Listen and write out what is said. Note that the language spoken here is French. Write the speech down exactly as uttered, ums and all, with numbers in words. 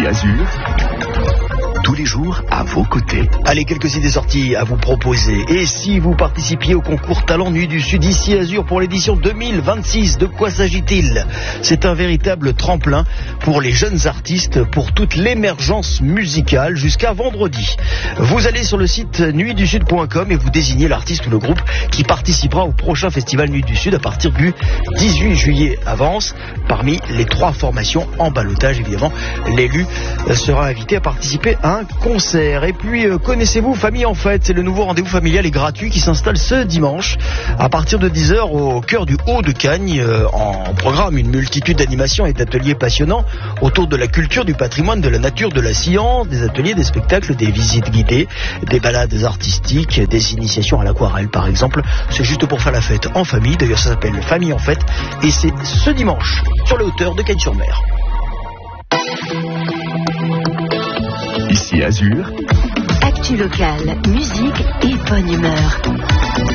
Ici Azur, tous les jours à vos côtés. Allez, quelques idées sorties à vous proposer. Et si vous participiez au concours Talent Nuit du Sud Ici Azur pour l'édition deux mille vingt-six, de quoi s'agit-il? C'est un véritable tremplin pour les jeunes artistes, pour toute l'émergence musicale jusqu'à vendredi. Vous allez sur le site nuit du sud point com et vous désignez l'artiste ou le groupe qui participera au prochain festival Nuit du Sud à partir du dix-huit juillet. Avance parmi les trois formations en ballottage, évidemment. L'élu sera invité à participer à un concert. Et puis, euh, connaissez-vous Famille en Fête? C'est le nouveau rendez-vous familial et gratuit qui s'installe ce dimanche à partir de dix heures au cœur du Haut-de-Cagnes. Euh, en programme, une multitude d'animations et d'ateliers passionnants autour de la culture, du patrimoine, de la nature, de la science, des ateliers, des spectacles, des visites guidées, des balades artistiques, des initiations à l'aquarelle par exemple. C'est juste pour faire la fête en famille. D'ailleurs, ça s'appelle Famille en Fête et c'est ce dimanche sur les hauteurs de Cagnes-sur-Mer. Ici Azur, Actu locale, musique et bonne humeur.